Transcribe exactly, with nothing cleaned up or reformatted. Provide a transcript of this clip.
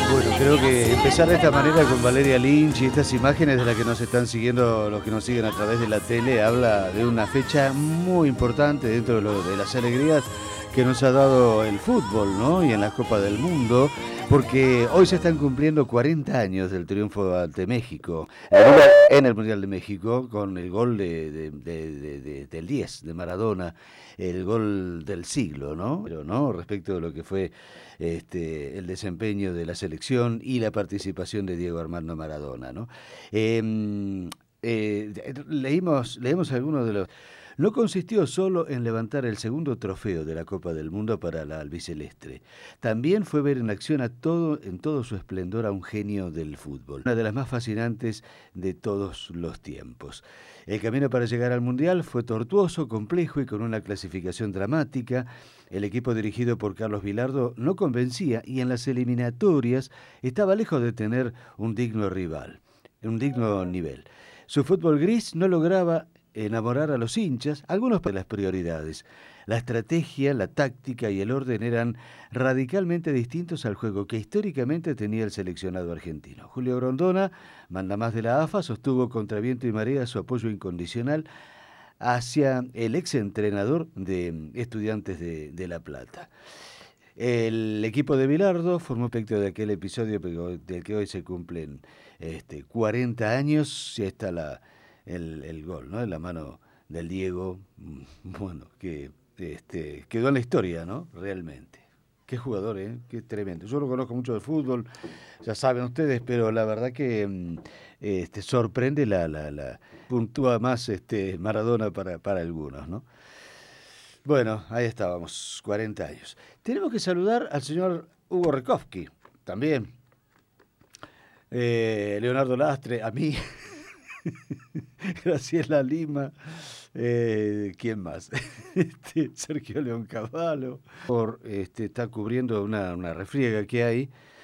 Bueno, creo que empezar de esta manera con Valeria Lynch y estas imágenes de las que nos están siguiendo, los que nos siguen a través de la tele, habla de una fecha muy importante dentro de, lo, de las alegrías que nos ha dado el fútbol, ¿no? Y en la Copa del Mundo, porque hoy se están cumpliendo cuarenta años del triunfo ante México, en el Mundial de México, con el gol de, de, de, de, de, del diez de Maradona, el gol del siglo, ¿no? Pero no, respecto de lo que fue este, el desempeño de la selección y la participación de Diego Armando Maradona, ¿no? Eh, eh, leímos, leemos algunos de los... No consistió solo en levantar el segundo trofeo de la Copa del Mundo para la albiceleste. También fue ver en acción a todo, en todo su esplendor a un genio del fútbol. Una de las más fascinantes de todos los tiempos. El camino para llegar al Mundial fue tortuoso, complejo y con una clasificación dramática. El equipo dirigido por Carlos Bilardo no convencía y en las eliminatorias estaba lejos de tener un digno rival, un digno nivel. Su fútbol gris no lograba enamorar a los hinchas, algunos de las prioridades. La estrategia, la táctica y el orden eran radicalmente distintos al juego que históricamente tenía el seleccionado argentino. Julio Grondona, mandamás de la A F A, sostuvo contra viento y marea su apoyo incondicional hacia el exentrenador de Estudiantes de, de La Plata. El equipo de Bilardo formó parte de aquel episodio del que hoy se cumplen este, cuarenta años y está la... El, el gol, ¿no? En la mano del Diego, bueno, que este, quedó en la historia, ¿no? Realmente. Qué jugador, ¿eh? Qué tremendo. Yo lo conozco mucho de fútbol, ya saben ustedes, pero la verdad que este, sorprende la, la, la puntúa más este, Maradona para, para algunos, ¿no? Bueno, ahí estábamos, cuarenta años. Tenemos que saludar al señor Hugo Rekowski, también. Eh, Leonardo Lastre, a mí. Graciela Lima, eh, ¿quién más? Este, Sergio León Cavallo, por este, está cubriendo una, una refriega que hay